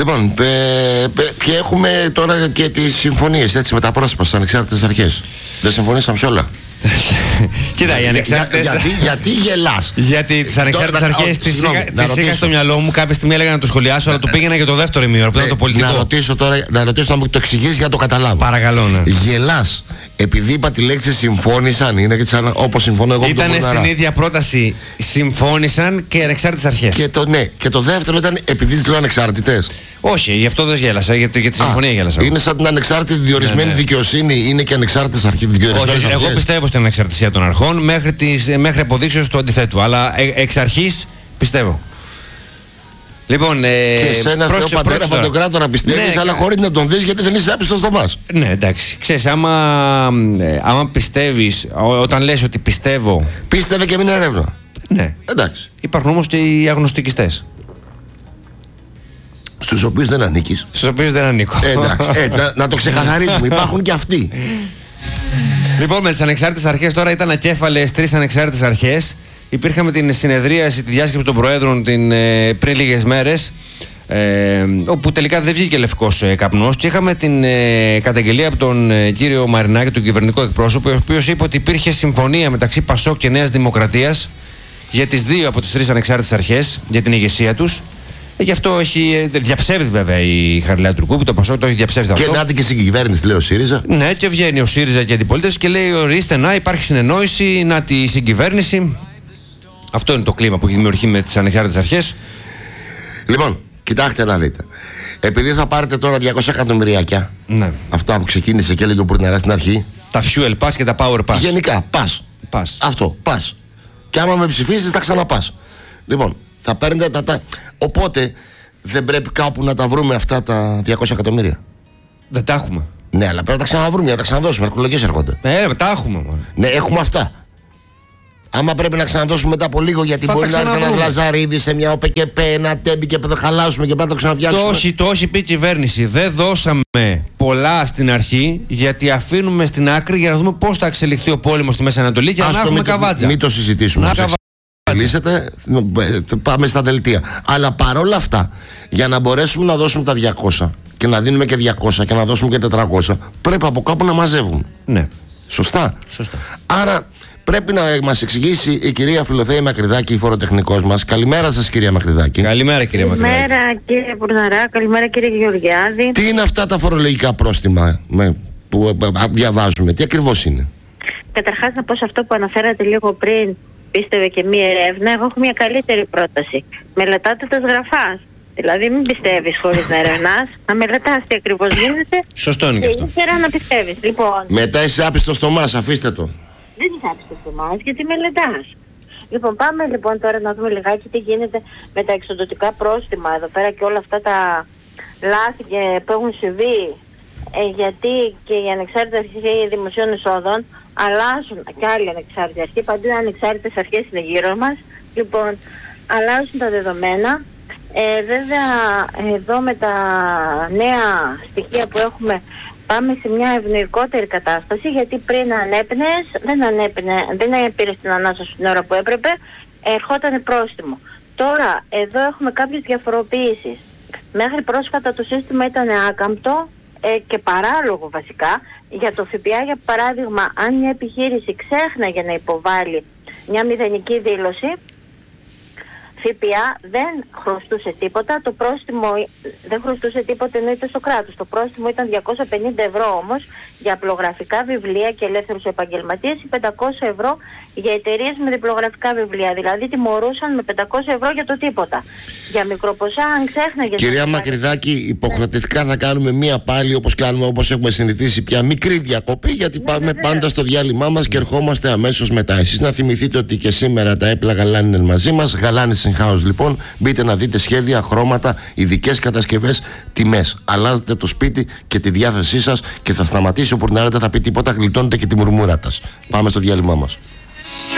Λοιπόν, και έχουμε τώρα και τις συμφωνίες, έτσι, με τα πρόσωπα στις ανεξάρτητες αρχές. Δεν συμφωνήσαμε σε όλα. Κοίτα, οι ανεξάρτητες. Γιατί γελάς? Γιατί τις ανεξάρτητες αρχές τις είχα στο μυαλό μου. Κάποια στιγμή έλεγα να το σχολιάσω, αλλά το πήγαινα για το δεύτερο ημίωρο, που ήταν το πολιτικό. Να ρωτήσω να μου το εξηγήσεις για να το καταλάβω. Παρακαλώ, ναι. Γελάς επειδή είπα τη λέξη συμφώνησαν, είναι και όπως συμφωνώ εγώ. Ήταν στην ίδια πρόταση. Συμφώνησαν και οι ανεξάρτητες αρχές. Και το δεύτερο ήταν επειδή τις λέω ανεξάρτητες. Όχι, γι' αυτό δεν γέλασα. Για τη συμφωνία γέλασα. Είναι σαν την ανεξάρτητη διορισμένη δικαιοσύνη, είναι και ανεξάρτητες αρχές. Όχι, εγώ πιστεύω στην ανεξαρτησία των αρχών μέχρι αποδείξεως του αντιθέτου. Αλλά εξ αρχής πιστεύω. Λοιπόν, και σε ένα Θεό Πατέρα Παντοκράτορα πιστεύεις, αλλά χωρίς να τον δεις, γιατί δεν είσαι άπιστος στο μας. Ναι, εντάξει. Ξέρεις, άμα πιστεύεις, όταν λες ότι πιστεύω. Πίστευε και μην έρευνα. Ναι. Εντάξει. Υπάρχουν όμως και οι αγνωστικιστές. Στους οποίους δεν ανήκεις. Στους οποίους δεν ανήκω. Εντάξει. Να το ξεκαθαρίσουμε. Υπάρχουν και αυτοί. Λοιπόν, με τις ανεξάρτητες αρχές τώρα ήταν ακέφαλες 3 ανεξάρτητες αρχές. Υπήρχαμε την συνεδρίαση, τη διάσκεψη των Προέδρων πριν λίγες μέρες, όπου τελικά δεν βγήκε λευκός καπνός, και είχαμε την καταγγελία από τον κύριο Μαρινάκη, τον κυβερνητικό εκπρόσωπο, ο οποίος είπε ότι υπήρχε συμφωνία μεταξύ Πασόκ και Νέας Δημοκρατίας για τις 2 από τις 3 ανεξάρτητες αρχές, για την ηγεσία τους. Γι' αυτό έχει διαψεύδει βέβαια η Χαριλάου Τουρκούπη, το Πασόκ το έχει διαψεύδει αυτό. Και να και συγκυβέρνηση, λέει ο ΣΥΡΙΖΑ. Ναι, και βγαίνει ο ΣΥΡΙΖΑ και η αντιπολίτευση και λέει: ορίστε, να υπάρχει συνεννόηση, να τη συγκυβέρνηση. Αυτό είναι το κλίμα που έχει δημιουργηθεί με τις ανεξάρτητες αρχές. Λοιπόν, κοιτάξτε να δείτε. Επειδή θα πάρετε τώρα 200 εκατομμυριάκια, ναι, αυτό που ξεκίνησε και έλεγε ο Πουρνεράς στην αρχή. Τα Fuel Pass και τα Power Pass. Γενικά, pass. Αυτό, pass. Και άμα με ψηφίσεις, θα ξαναπάς. Λοιπόν, θα παίρνετε τα. Οπότε δεν πρέπει κάπου να τα βρούμε αυτά τα 200 εκατομμύρια. Δεν τα έχουμε. Ναι, αλλά πρέπει να τα ξαναβρούμε, να τα ξαναδώσουμε. Εκλογές έρχονται. Τα έχουμε. Ναι, έχουμε αυτά. Άμα πρέπει να ξαναδώσουμε μετά από λίγο, γιατί μπορεί να έρθει ένα Λαζαρίδη σε μια ΟΠΚΠ, ένα Τέμπη και θα χαλάσουμε και πάντα το ξαναβιάσουμε. Το όχι πει η κυβέρνηση. Δεν δώσαμε πολλά στην αρχή, γιατί αφήνουμε στην άκρη για να δούμε πώς θα εξελιχθεί ο πόλεμος στη Μέση Ανατολή και να έχουμε καβάτζα. Μην το συζητήσουμε. Λύσετε, πάμε στα δελτία. Αλλά παρόλα αυτά, για να μπορέσουμε να δώσουμε τα 200 και να δίνουμε και 200 και να δώσουμε και 400, πρέπει από κάπου να μαζεύουμε. Ναι. Σωστά. Άρα πρέπει να μας εξηγήσει η κυρία Φιλοθέα Μακρυδάκη, η φοροτεχνικός μας. Καλημέρα σας, κυρία Μακρυδάκη. Καλημέρα, κυρία Μακρυδάκη. Καλημέρα, κύριε Πουρναρά. Καλημέρα, κύριε Γεωργιάδη. Τι είναι αυτά τα φορολογικά πρόστιμα που διαβάζουμε, τι ακριβώς είναι? Καταρχάς, να πω σε αυτό που αναφέρατε λίγο πριν, πίστευε και μία έρευνα. Εγώ έχω μια καλύτερη πρόταση. Μελετάτε τα σγραφάς. Δηλαδή, μην πιστεύεις χωρίς να ερευνάς, να μελετάς τι ακριβώς γίνεται. Σωστό είναι και αυτό. Ύστερα να πιστεύεις. Λοιπόν, μετά είσαι άπιστος στο μας, αφήστε το. δεν είσαι άπιστος στο μας, γιατί μελετάς. Λοιπόν, πάμε λοιπόν τώρα να δούμε λιγάκι τι γίνεται με τα εξοδοτικά πρόστιμα εδώ πέρα και όλα αυτά τα λάθη που έχουν συμβεί. Γιατί και οι ανεξάρτητες αρχές δημοσίων εισόδων αλλάζουν, και άλλοι ανεξάρτητοι αρχές, παντού οι ανεξάρτητες αρχές είναι γύρω μας. Λοιπόν, αλλάζουν τα δεδομένα. Βέβαια, εδώ με τα νέα στοιχεία που έχουμε, πάμε σε μια ευνοϊκότερη κατάσταση, γιατί πριν δεν έπαιρες την ανάσα στην ώρα που έπρεπε, ερχόταν πρόστιμο. Τώρα, εδώ έχουμε κάποιες διαφοροποιήσεις. Μέχρι πρόσφατα το σύστημα ήταν άκαμπτο και παράλογο βασικά. Για το ΦΠΑ, για παράδειγμα, αν μια επιχείρηση ξέχναγε να υποβάλει μια μηδενική δήλωση, ΦΠΑ δεν χρωστούσε τίποτα, το πρόστιμο δεν χρωστούσε τίποτα εννοείται στο κράτος. Το πρόστιμο ήταν 250 ευρώ όμως για απλογραφικά βιβλία και ελεύθερους επαγγελματίες ή 500 ευρώ για εταιρείες με διπλογραφικά βιβλία. Δηλαδή τιμωρούσαν με 500 ευρώ για το τίποτα. Για μικροποσά, αν ξέχναγε. Κυρία Μακρυδάκη, υποχρεωτικά θα κάνουμε μία πάλι όπως έχουμε συνηθίσει πια μικρή διακοπή, γιατί πάμε πάντα στο διάλειμμά μας και ερχόμαστε αμέσως μετά. Εσείς να θυμηθείτε ότι και σήμερα τα έπλα γαλάνι είναι μαζί μας. Γαλάνι House, λοιπόν, μπείτε να δείτε σχέδια, χρώματα, ειδικές κατασκευές, τιμές. Αλλάζετε το σπίτι και τη διάθεσή σας και θα σταματήσει ο Πουρναράς, δεν θα πει τίποτα, γλιτώνετε και τη μουρμούρα σας. Πάμε στο διάλειμμά μας.